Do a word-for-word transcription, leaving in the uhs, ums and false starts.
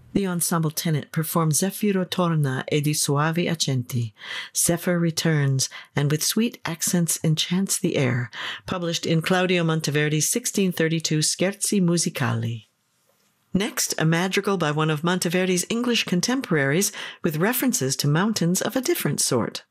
The ensemble tenet performs Zeffiro torna e di soavi accenti. Zephyr returns, and with sweet accents enchants the air, published in Claudio Monteverdi's sixteen thirty-two Scherzi Musicali. Next, a madrigal by one of Monteverdi's English contemporaries with references to mountains of a different sort.